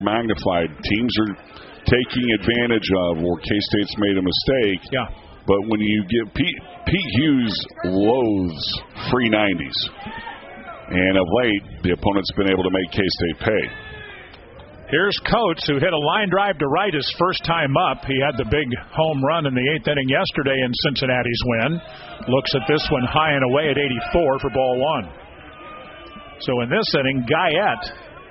magnified. Teams are taking advantage of, or K-State's made a mistake. Yeah. But when you get Pete Hughes loathes free 90s. And of late, the opponent's been able to make K-State pay. Here's Coates, who hit a line drive to right his first time up. He had the big home run in the 8th inning yesterday in Cincinnati's win. Looks at this one high and away at 84 for ball one. So in this inning, Guyette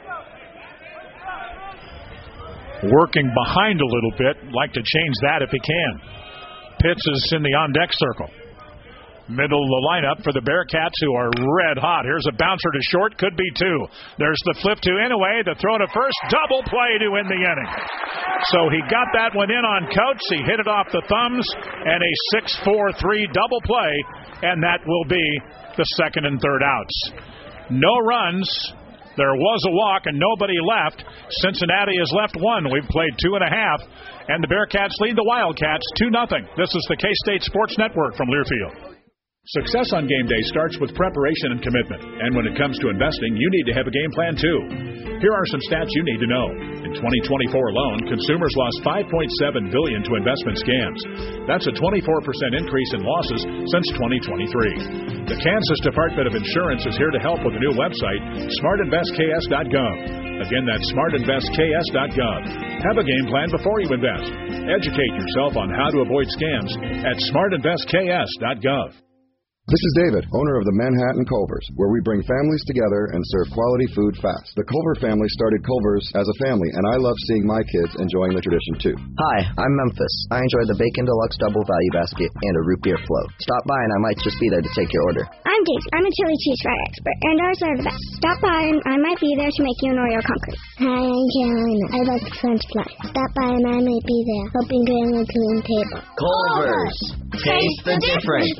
working behind a little bit. Like to change that if he can. Pitts is in the on-deck circle. Middle of the lineup for the Bearcats, who are red hot. Here's a bouncer to short. Could be two. There's the flip to Inouye. The throw to first. Double play to end the inning. So he got that one in on Coates. He hit it off the thumbs. And a 6-4-3 double play. And that will be the second and third outs. No runs. There was a walk and nobody left. Cincinnati has left one. We've played 2.5. And the Bearcats lead the Wildcats 2-0. This is the K-State Sports Network from Learfield. Success on game day starts with preparation and commitment. And when it comes to investing, you need to have a game plan too. Here are some stats you need to know. In 2024 alone, consumers lost $5.7 billion to investment scams. That's a 24% increase in losses since 2023. The Kansas Department of Insurance is here to help with a new website, smartinvestks.gov. Again, that's smartinvestks.gov. Have a game plan before you invest. Educate yourself on how to avoid scams at smartinvestks.gov. This is David, owner of the Manhattan Culvers, where we bring families together and serve quality food fast. The Culver family started Culvers as a family, and I love seeing my kids enjoying the tradition too. Hi, I'm Memphis. I enjoy the Bacon Deluxe Double Value Basket and a root beer float. Stop by and I might just be there to take your order. I'm Daisy. I'm a chili cheese fry expert, and ours are the best. Stop by and I might be there to make you an Oreo concrete. Hi, I'm Carolina. I love French fries. Stop by and I might be there, helping Grandma clean table. Culvers. Taste the difference.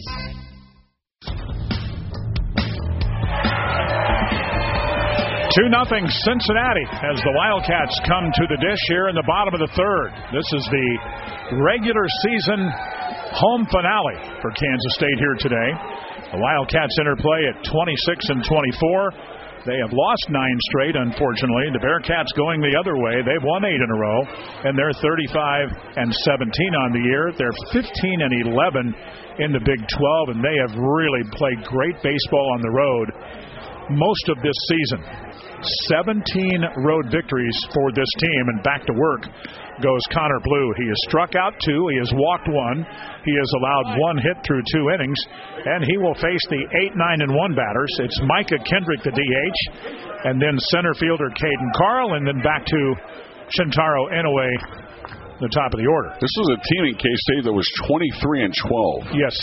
2-0 Cincinnati as the Wildcats come to the dish here in the bottom of the third. This is the regular season home finale for Kansas State here today. The Wildcats enter play at 26-24. They have lost 9 straight, unfortunately. The Bearcats going the other way. They've won 8 in a row, and they're 35-17 on the year. They're 15-11 in the Big 12, and they have really played great baseball on the road most of this season. 17 road victories for this team, and back to work goes Connor Blue. He has struck out 2, he has walked 1, he has allowed 1 hit through 2 innings, and he will face the 8-9-1 batters. It's Micah Kendrick, the DH, and then center fielder Caden Carl, and then back to Shintaro Inouye, the top of the order. This was a team in K-State that was 23-12. Yes.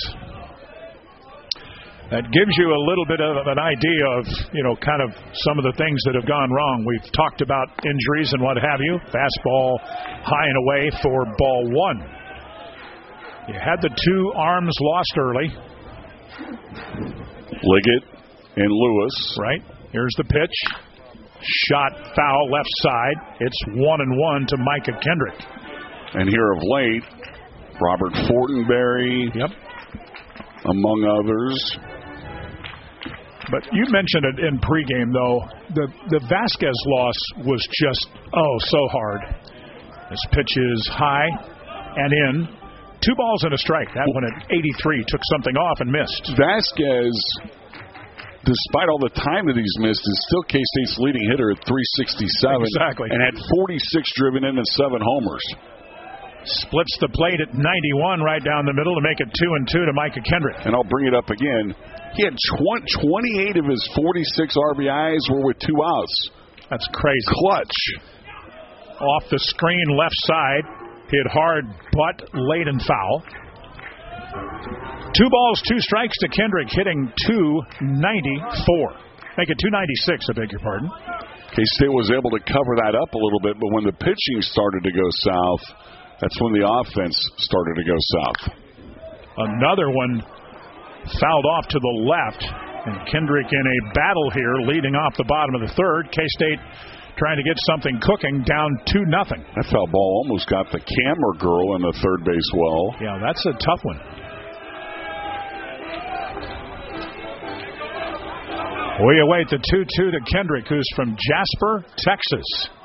That gives you a little bit of an idea of, kind of some of the things that have gone wrong. We've talked about injuries and what have you. Fastball high and away for ball one. You had the 2 arms lost early. Liggett and Lewis. Right. Here's the pitch. Shot foul left side. It's 1-1 to Micah Kendrick. And here of late, Robert Fortenberry. Yep. Among others. But you mentioned it in pregame, though. The Vasquez loss was just, so hard. This pitch is high and in. 2 balls and a strike. That one at 83 took something off and missed. Vasquez, despite all the time that he's missed, is still K-State's leading hitter at 367. Exactly. And had 46 driven in and 7 homers. Splits the plate at 91 right down the middle to make it 2-2 to Micah Kendrick. And I'll bring it up again. He had 28 of his 46 RBIs were with 2 outs. That's crazy. Clutch. Off the screen left side. Hit hard, but late and foul. 2 balls, 2 strikes to Kendrick, hitting .294. Make it .296, I beg your pardon. K-State was able to cover that up a little bit, but when the pitching started to go south, that's when the offense started to go south. Another one fouled off to the left, and Kendrick in a battle here, leading off the bottom of the third. K-State trying to get something cooking, down 2-0. That foul ball almost got the camera girl in the third base well. Yeah, that's a tough one. We await the 2-2 to Kendrick, who's from Jasper, Texas.